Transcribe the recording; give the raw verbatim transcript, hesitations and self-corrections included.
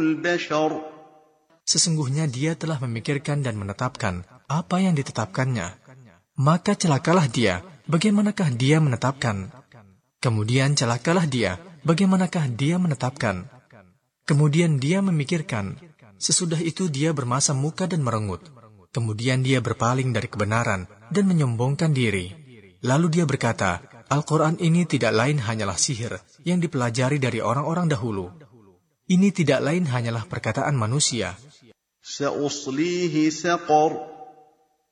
البشر Sesungguhnya dia telah memikirkan dan menetapkan apa yang ditetapkannya. Maka celakalah dia, bagaimanakah dia menetapkan? Kemudian celakalah dia, bagaimanakah dia menetapkan? Kemudian dia memikirkan, sesudah itu dia bermasam muka dan merengut. Kemudian dia berpaling dari kebenaran dan menyombongkan diri. Lalu dia berkata, Al-Quran ini tidak lain hanyalah sihir yang dipelajari dari orang-orang dahulu. Ini tidak lain hanyalah perkataan manusia. سأصليه سقر